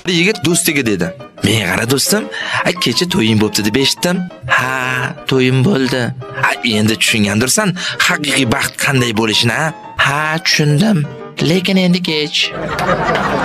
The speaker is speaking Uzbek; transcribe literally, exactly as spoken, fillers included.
Bir yigit do'stiga dedi. "Men qara do'stim, kecha to'ying bo'pti deb eshitdim." "Ha, to'yim bo'ldi." "Ha, endi tushungandirsan, haqiqiy baxt qanday bo'lishini, ha?" "Ha, tushundim. Lekin endi kech."